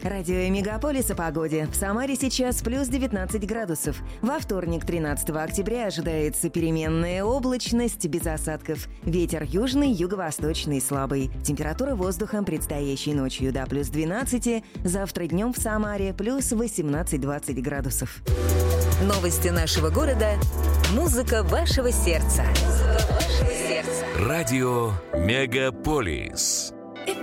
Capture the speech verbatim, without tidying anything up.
Радио Мегаполис о погоде. В Самаре сейчас плюс девятнадцать градусов. Во вторник, тринадцатого октября, ожидается переменная облачность без осадков. Ветер южный, юго-восточный слабый. Температура воздуха предстоящей ночью до плюс двенадцати. Завтра днем в Самаре плюс восемнадцать-двадцать градусов. Новости нашего города. Музыка вашего сердца. Музыка вашего сердца. Радио Мегаполис.